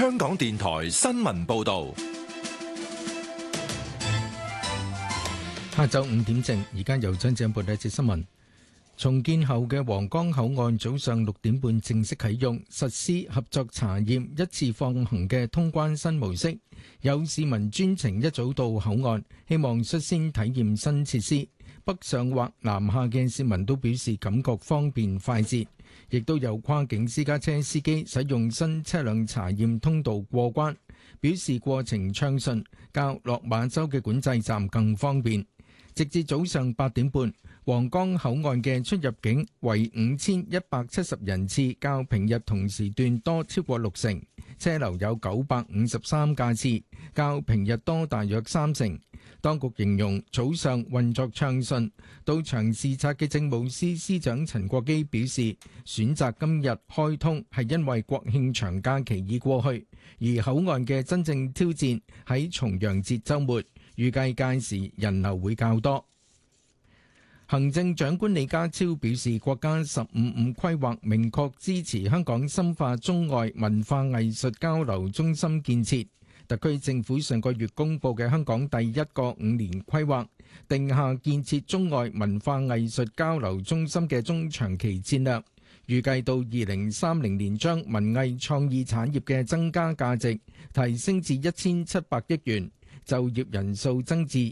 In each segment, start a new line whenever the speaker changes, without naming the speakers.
香港電台新聞報道。
下晝5點正，而家由張正報一節新聞。重建後嘅皇崗口岸早上6點半正式啟用，實施合作查驗一次放行嘅通關新模式。有市民專程一早到口岸，希望率先體驗新設施。北上或南下嘅市民都表示感覺方便快捷，亦都有跨境私家車司機使用新車輛查驗通道過關，表示過程暢順，較落馬洲嘅管制站更方便。直至早上8點半，皇崗口岸嘅出入境為5170人次，較平日同時段多超過60%，車流有953架次，較平日多大約30%。當局形容早上運作暢順。到場視察嘅政務司司長陳國基表示，選擇今日開通係因為國慶長假期已過去，而口岸嘅真正挑戰喺重陽節週末，預計屆時人流會較多。行政長官李家超表示，國家15+5規劃明確支持香港深化中外文化藝術交流中心建設。特區政府上個月公布嘅香港第一個5年規劃，定下建設中外文化藝術交流中心嘅中長期戰略，預計到2030年將文藝創意產業嘅增加價值提升至1700億元，就業人數增至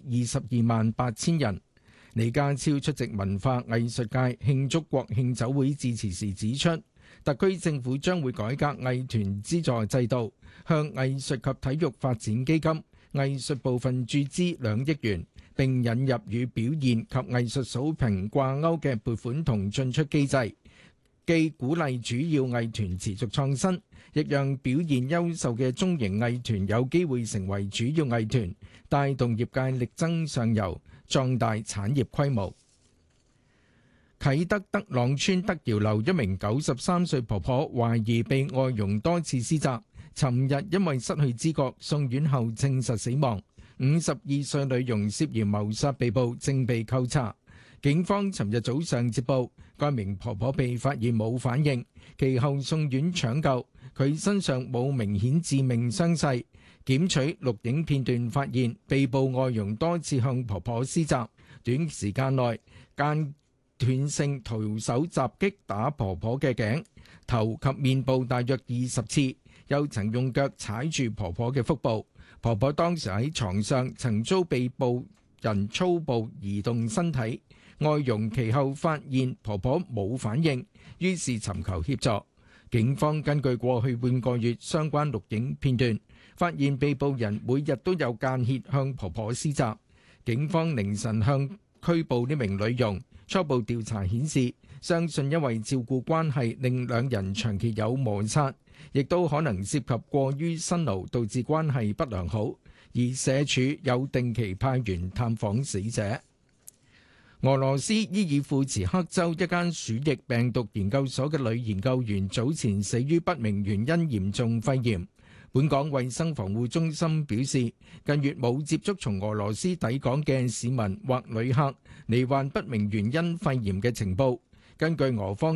228000人。李家超出席文化藝術界慶祝國慶酒會致辭時指出，特區政府將會改革藝團資助制度，向藝術及體育發展基金藝術部分注資2億元，並引入與表現及藝術水平掛鈎嘅撥款同進出機制，既鼓勵主要藝團持續創新，亦讓表現優秀嘅中型藝團有機會成為主要藝團，帶動業界力爭上游，壯大產業規模。啟德德朗村德堯樓一名93歲婆婆懷疑被外傭多次施襲，尋日因為失去知覺送院後證實死亡。52歲女傭涉嫌謀殺被捕，正被扣查。警方尋日早上接報，該名婆婆被發現冇反應，其後送院搶救，佢身上冇明顯致命傷勢。檢取錄影片段發現，被捕外傭多次向婆婆施襲，短時間內間斷性徒手襲擊打婆婆嘅頸、頭及面部大約20次，又曾用腳踩住婆婆嘅腹部。婆婆當時喺床上，曾遭被捕人粗暴移動身體。外傭其後發現婆婆冇反應，於是尋求協助。警方根據過去半個月相關錄影片段，發現被捕人每日都有間歇向婆婆施襲。警方凌晨向拘捕呢名女傭。初步調查顯示，相信因為照顧關係令兩人長期有摩擦，亦都可能涉及過於辛勞導致關係不良好，而社署有定期派員探訪死者。俄羅斯伊爾庫茨克州一間鼠疫病毒研究所嘅女研究員早前死於不明原因嚴重肺炎。本港衛生防護中心表示，近月冇接觸從俄羅斯抵港嘅市民或旅客罹患不明原因肺炎嘅情報。根據俄方